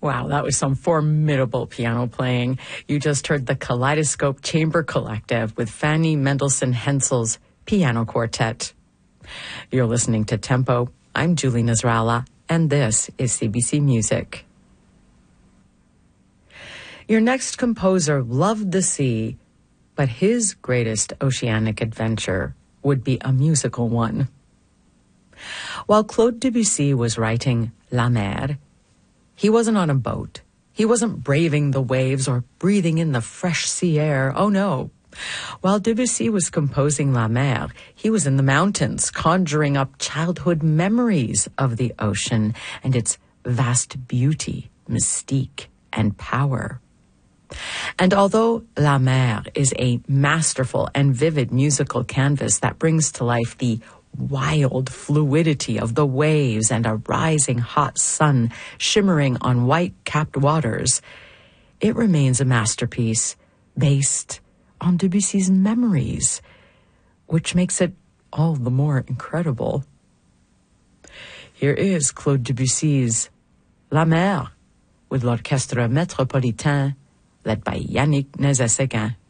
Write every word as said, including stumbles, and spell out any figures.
Wow, that was some formidable piano playing. You just heard the Kaleidoscope Chamber Collective with Fanny Mendelssohn Hensel's Piano Quartet. You're listening to Tempo. I'm Julie Nasrallah, and this is C B C Music. Your next composer loved the sea, but his greatest oceanic adventure would be a musical one. While Claude Debussy was writing La Mer, he wasn't on a boat. He wasn't braving the waves or breathing in the fresh sea air. Oh, no. While Debussy was composing La Mer, he was in the mountains, conjuring up childhood memories of the ocean and its vast beauty, mystique, and power. And although La Mer is a masterful and vivid musical canvas that brings to life the wild fluidity of the waves and a rising hot sun shimmering on white-capped waters, it remains a masterpiece based on Debussy's memories, which makes it all the more incredible. Here is Claude Debussy's La Mer with l'Orchestre Métropolitain, led by Yannick Nézet-Séguin.